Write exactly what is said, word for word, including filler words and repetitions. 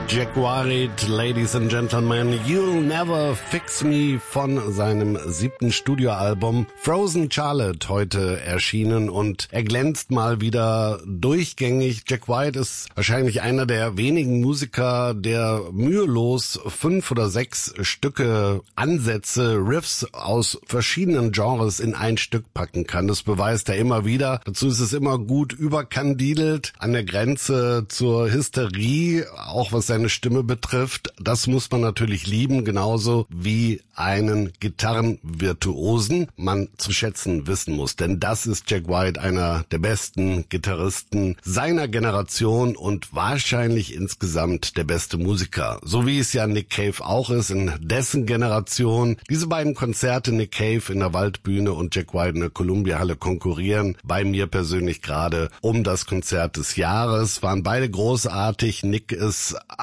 Jack White, Ladies and Gentlemen, You'll Never Fix Me von seinem siebten Studioalbum Frozen Charlotte heute erschienen und er glänzt mal wieder durchgängig. Jack White ist wahrscheinlich einer der wenigen Musiker, der mühelos fünf oder sechs Stücke, Ansätze, Riffs aus verschiedenen Genres in ein Stück packen kann. Das beweist er immer wieder. Dazu ist es immer gut überkandidelt, an der Grenze zur Hysterie, auch was seine Stimme betrifft. Das muss man natürlich lieben, genauso wie einen Gitarrenvirtuosen man zu schätzen wissen muss. Denn das ist Jack White, einer der besten Gitarristen seiner Generation und wahrscheinlich insgesamt der beste Musiker. So wie es ja Nick Cave auch ist, in dessen Generation. Diese beiden Konzerte, Nick Cave in der Waldbühne und Jack White in der Columbia-Halle, konkurrieren bei mir persönlich gerade um das Konzert des Jahres. Waren beide großartig. Nick ist